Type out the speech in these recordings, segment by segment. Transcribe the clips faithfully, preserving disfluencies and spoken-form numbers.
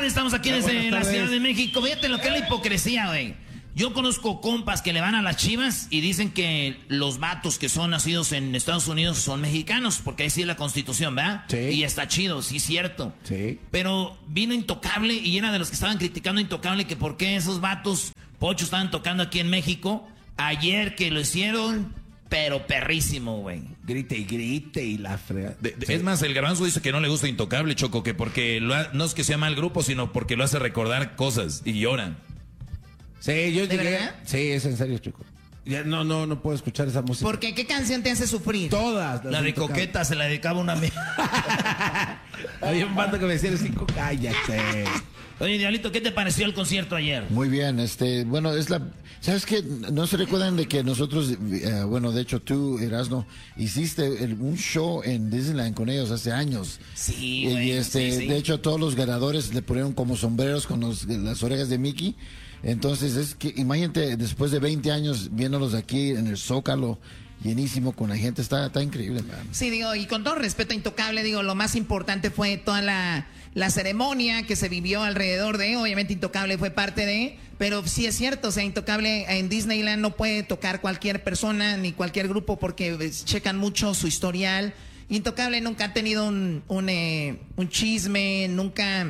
tardes, estamos aquí Hola, desde la tardes. Ciudad de México. Fíjate lo que es la hipocresía, güey. Yo conozco compas que le van a las Chivas y dicen que los vatos que son nacidos en Estados Unidos son mexicanos, porque ahí sí es la Constitución, ¿verdad? Sí. Y está chido, sí, cierto. Sí. Pero vino Intocable y era de los que estaban criticando a Intocable que por qué esos vatos, Pocho, estaban tocando aquí en México. Ayer que lo hicieron, pero perrísimo, güey. Grite y grite y la frega. De- de- Sí. Es más, el Garbanzo dice que no le gusta Intocable, Choco, que porque lo ha- no es que sea mal grupo, sino porque lo hace recordar cosas y lloran. Sí, yo ¿De llegué. verdad? Sí, es en serio, chico. Ya no, no, no puedo escuchar esa música. ¿Por qué? ¿Qué canción te hace sufrir? Todas. las La de Intocable. Coqueta se la dedicaba a una amiga. Había un bando que me decía, cinco, cállate. Oye, Diablito, ¿qué te pareció el concierto ayer? Muy bien, este, bueno, es la, ¿sabes qué? No se recuerdan de que nosotros, eh, bueno, de hecho tú, Erasno, hiciste el- un show en Disneyland con ellos hace años. Sí, Y, güey. este, sí, sí. de hecho todos los ganadores le ponieron como sombreros con los- las orejas de Mickey. Entonces es que, imagínate, después de veinte años viéndolos aquí en el Zócalo, llenísimo con la gente, está, está increíble, man. Sí, digo, y con todo respeto a Intocable, digo, lo más importante fue toda la, la ceremonia que se vivió alrededor de, obviamente Intocable fue parte de, pero sí es cierto, o sea, Intocable en Disneyland no puede tocar cualquier persona ni cualquier grupo porque pues, checan mucho su historial. Intocable nunca ha tenido un, un, eh, un chisme, nunca,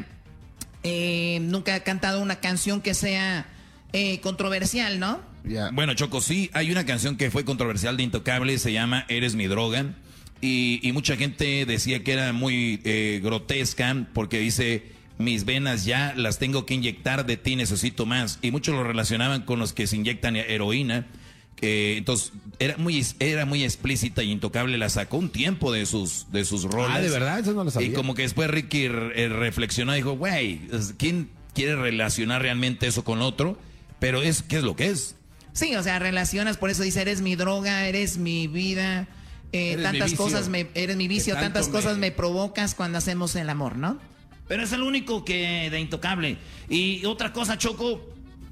eh, nunca ha cantado una canción que sea eh, controversial, ¿no? Ya. Bueno, Choco, sí, hay una canción que fue controversial de Intocable, se llama Eres mi droga. Y, y mucha gente decía que era muy eh, grotesca porque dice, mis venas ya las tengo que inyectar, de ti necesito más. Y muchos lo relacionaban con los que se inyectan heroína. Que entonces era muy, era muy explícita y Intocable la sacó un tiempo de sus, de sus roles. Ah, ¿de verdad? Eso no lo sabía. Y como que después Ricky eh, reflexionó y dijo, güey, ¿quién quiere relacionar realmente eso con otro? Pero es, ¿qué es lo que es? Sí, o sea, relacionas, por eso dice, eres mi droga, eres mi vida, eh, Eres mi tantas vicio. cosas, me, eres mi vicio, Que tanto tantas me- cosas me provocas cuando hacemos el amor, ¿no? Pero es el único que de Intocable. Y otra cosa, Choco,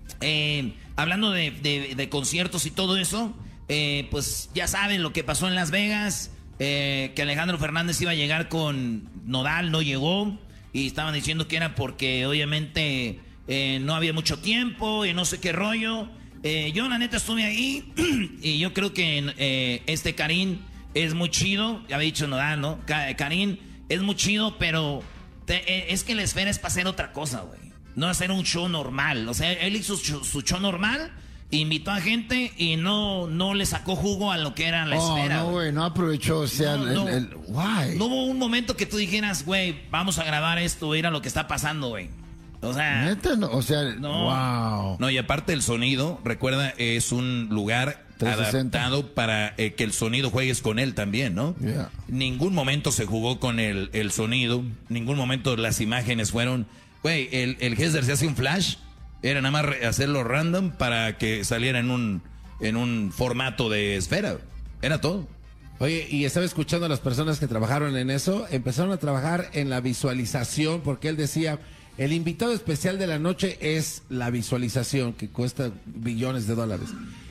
eh, hablando de, de- de conciertos y todo eso, eh, pues ya saben lo que pasó en Las Vegas, eh, que Alejandro Fernández iba a llegar con Nodal, no llegó, y estaban diciendo que era porque obviamente eh, no había mucho tiempo y no sé qué rollo. Eh, yo la neta estuve ahí y yo creo que eh, este Karim es muy chido, ya había dicho Nodal, ¿no? Ka- Karim es muy chido, pero te- eh, es que la esfera es para hacer otra cosa, güey. No hacer un show normal. O sea, él hizo su, su show normal, invitó a gente y no, no le sacó jugo a lo que era la Oh, esfera. no, güey. güey, no aprovechó, o sea, No, el, no. el- why? No hubo un momento que tú dijeras, güey, vamos a grabar esto, era lo que está pasando, güey. O sea, Neta, no, o sea, No. wow. No, y aparte el sonido, recuerda, es un lugar trescientos sesenta. adaptado para eh, que el sonido juegues con él también, ¿no? Yeah. Ningún momento se jugó con el, el sonido, ningún momento las imágenes fueron... Güey, el, el Hesler se hace un flash, era nada más re- hacerlo random para que saliera en un, en un formato de esfera, era todo. Oye, y estaba escuchando a las personas que trabajaron en eso, empezaron a trabajar en la visualización, porque él decía, el invitado especial de la noche es la visualización, que cuesta billones de dólares.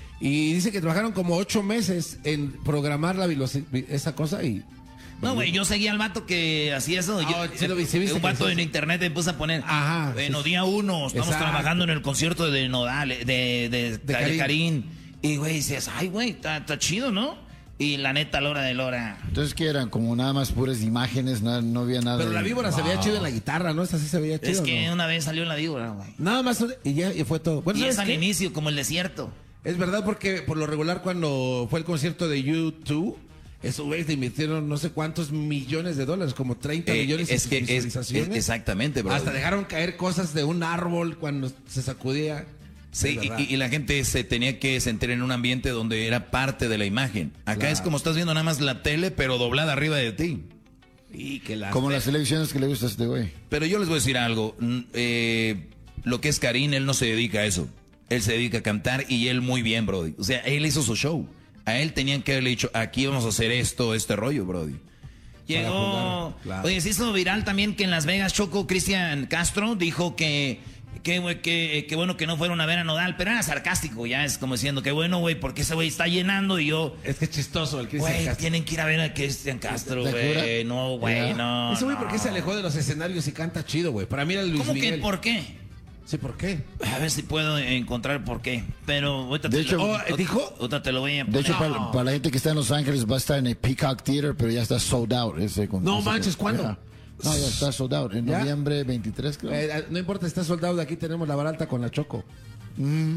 Y dice que trabajaron como ocho meses en programar la veloci- esa cosa y... no, güey, yo seguía al vato que hacía eso. Ah, Yo- sí lo vi, sí viste un que vato eso- en internet me puse a poner. Ajá, Bueno, sí, sí. día uno, estamos Exacto. trabajando en el concierto de Nodal, de, de, de, De Karim. Karim. Y, güey, dices, ay, güey, está está chido, ¿no? Y la neta, a la hora de la hora. Entonces, ¿qué eran? Como nada más puras imágenes, no, no había nada. Pero de- la víbora se veía Wow. chido en la guitarra, ¿no? Esta sí se veía chido. Es que ¿no? una vez salió la víbora, güey. Nada más, y ya y fue todo. Bueno, Y ¿sabes es al qué? inicio, como el desierto. Es verdad, porque por lo regular cuando fue el concierto de U dos, esos güeyes le invirtieron no sé cuántos millones de dólares, como treinta Eh, millones es que en es, visualizaciones. es- exactamente, bro. Hasta dejaron caer cosas de un árbol cuando se sacudía. Sí, Es verdad. y, y la gente se tenía que sentir en un ambiente donde era parte de la imagen. Acá Claro. es como estás viendo nada más la tele, pero doblada arriba de ti. Y que las Como las elecciones que le gusta a este güey. Pero yo les voy a decir algo. mm, eh, lo que es Karim, él no se dedica a eso. Él se dedica a cantar y él muy bien, Brody. O sea, él hizo su show. A él tenían que haberle dicho, aquí vamos a hacer esto, este rollo, Brody. Llegó. jugar, claro. Oye, se hizo viral también que en Las Vegas, Choco, Cristian Castro dijo que qué, güey, qué, qué bueno que no fueron a ver a Nodal, pero era sarcástico, ya es como diciendo, qué bueno, güey, porque ese güey está llenando y yo... Es que es chistoso el Cristian Güey, Castro. tienen que ir a ver a Cristian Castro, güey. No, güey, no. Ese güey, no. ¿por qué se alejó de los escenarios y canta chido, güey? Para mí era Luis ¿Cómo Miguel. que por qué? Sí, ¿por qué? A ver si puedo encontrar por qué. Pero ahorita De te, hecho- lo, Oh, ¿dijo? ahorita te lo voy a De poner. hecho, para, para la gente que está en Los Ángeles va a estar en el Peacock Theater, pero ya está sold out. Ese, con- No ese- manches, ¿cuándo? Ya. No, ya está sold out. En ¿Ya? noviembre veintitrés, creo. Eh, no importa, está soldado. De aquí tenemos la barata con la Choco.